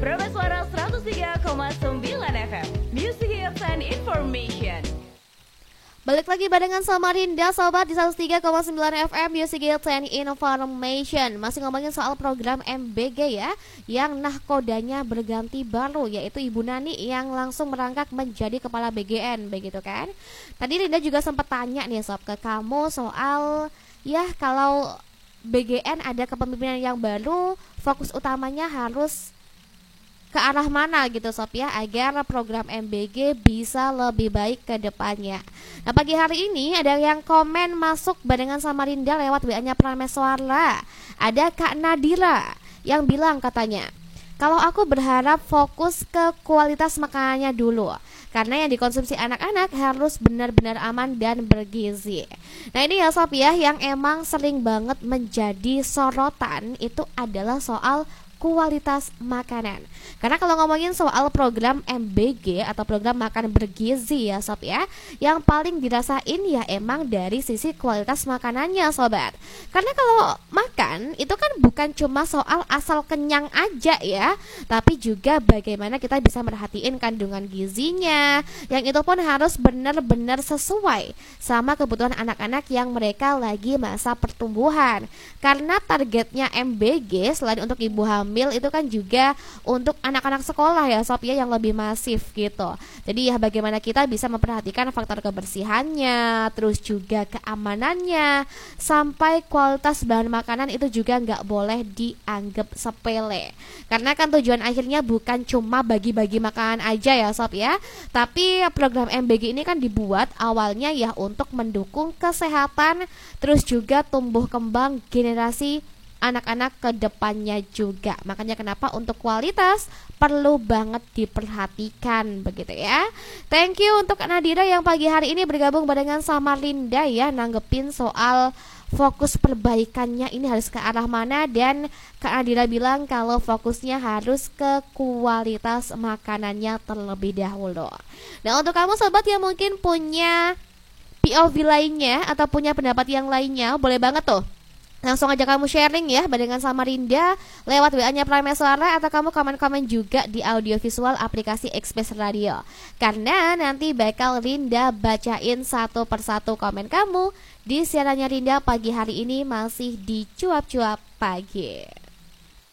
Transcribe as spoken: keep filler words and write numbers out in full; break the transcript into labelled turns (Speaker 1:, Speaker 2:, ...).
Speaker 1: Prima Suara seratus tiga koma sembilan F M, Music Hits and Information.
Speaker 2: Balik lagi barengan sama Rinda sobat di seratus tiga koma sembilan F M Music Hits and Information. Masih ngomongin soal program M B G ya, yang nahkodanya berganti baru, yaitu Ibu Nani yang langsung merangkak menjadi kepala B G N, begitu kan. Tadi Rinda juga sempat tanya nih sob ke kamu soal ya kalau B G N ada kepemimpinan yang baru, fokus utamanya harus ke arah mana gitu sob ya, agar program M B G bisa lebih baik ke depannya. Nah pagi hari ini ada yang komen masuk barengan sama Rinda lewat W A-nya Prameswara. Ada Kak Nadira yang bilang katanya, kalau aku berharap fokus ke kualitas makanannya dulu, karena yang dikonsumsi anak-anak harus benar-benar aman dan bergizi. Nah ini ya sob ya, yang emang sering banget menjadi sorotan itu adalah soal kualitas makanan. Karena kalau ngomongin soal program M B G atau program makan bergizi ya sob ya, yang paling dirasain ya emang dari sisi kualitas makanannya sobat. Karena kalau makan itu kan bukan cuma soal asal kenyang aja ya, tapi juga bagaimana kita bisa merhatiin kandungan gizinya, yang itu pun harus benar-benar sesuai sama kebutuhan anak-anak yang mereka lagi masa pertumbuhan. Karena targetnya M B G selain untuk ibu hamil itu kan juga untuk anak-anak sekolah ya sob ya, yang lebih masif gitu. Jadi ya bagaimana kita bisa memperhatikan faktor kebersihannya, terus juga keamanannya, sampai kualitas bahan makanan itu juga nggak boleh dianggap sepele. Karena kan tujuan akhirnya bukan cuma bagi-bagi makanan aja ya sob ya, tapi program M B G ini kan dibuat awalnya ya untuk mendukung kesehatan, terus juga tumbuh kembang generasi anak-anak ke depannya juga. Makanya kenapa untuk kualitas perlu banget diperhatikan begitu ya. Thank you untuk Kak Nadira yang pagi hari ini bergabung barengan sama Linda ya, nanggepin soal fokus perbaikannya ini harus ke arah mana. Dan Kak Nadira bilang kalau fokusnya harus ke kualitas makanannya terlebih dahulu. Nah untuk kamu sobat yang mungkin punya P O V lainnya atau punya pendapat yang lainnya, boleh banget tuh langsung aja kamu sharing ya barengan sama Rinda lewat W A-nya Prameswara, atau kamu komen-komen juga di audiovisual aplikasi Express Radio. Karena nanti bakal Rinda bacain satu persatu komen kamu di siarannya Rinda pagi hari ini masih di Cuap-Cuap Pagi.